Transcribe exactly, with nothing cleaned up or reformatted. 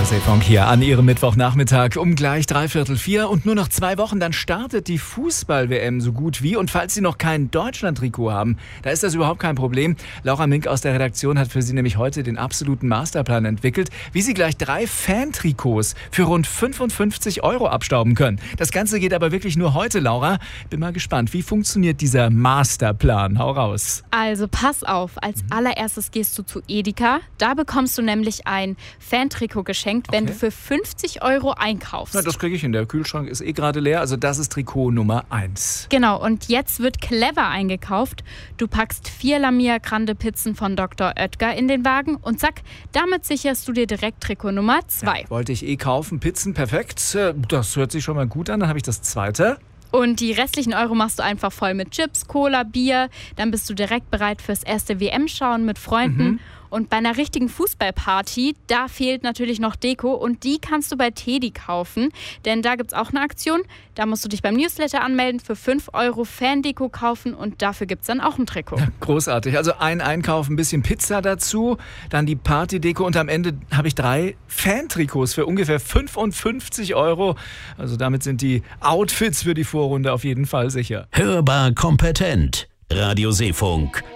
Seefunk hier an Ihrem Mittwochnachmittag um gleich dreiviertel vier und nur noch zwei Wochen, dann startet die Fußball-W M so gut wie. Und falls Sie noch kein Deutschland-Trikot haben, da ist das überhaupt kein Problem. Laura Mink aus der Redaktion hat für Sie nämlich heute den absoluten Masterplan entwickelt, wie Sie gleich drei Fan-Trikots für rund fünfundfünfzig Euro abstauben können. Das Ganze geht aber wirklich nur heute, Laura. Bin mal gespannt, wie funktioniert dieser Masterplan? Hau raus. Also pass auf, als mhm. allererstes gehst du zu Edeka. Da bekommst du nämlich ein Fan-Trikot geschenkt, wenn okay. du für fünfzig Euro einkaufst. Na, das kriege ich hin. Der Kühlschrank ist eh gerade leer. Also das ist Trikot Nummer eins. Genau, und jetzt wird clever eingekauft. Du packst vier Lamia Grande Pizzen von Doktor Oetker in den Wagen und zack, damit sicherst du dir direkt Trikot Nummer zwei. Ja, wollte ich eh kaufen. Pizzen, perfekt. Das hört sich schon mal gut an. Dann habe ich das zweite. Und die restlichen Euro machst du einfach voll mit Chips, Cola, Bier. Dann bist du direkt bereit fürs erste W M-Schauen mit Freunden. Mhm. Und bei einer richtigen Fußballparty, da fehlt natürlich noch Deko und die kannst du bei Teddy kaufen. Denn da gibt es auch eine Aktion, da musst du dich beim Newsletter anmelden, für fünf Euro Fan-Deko kaufen und dafür gibt es dann auch ein Trikot. Großartig, also ein Einkauf, ein bisschen Pizza dazu, dann die Party-Deko und am Ende habe ich drei Fan-Trikots für ungefähr fünfundfünfzig Euro. Also damit sind die Outfits für die Vorrunde auf jeden Fall sicher. Hörbar kompetent. Radio Seefunk.